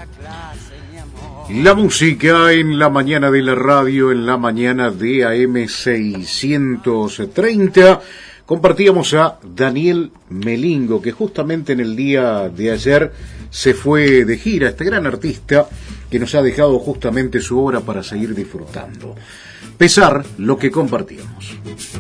La música en la mañana de la radio, en la mañana de AM 630. Compartíamos a Daniel Melingo, que justamente en el día de ayer se fue de gira, este gran artista que nos ha dejado justamente su obra para seguir disfrutando. Pesar lo que compartíamos.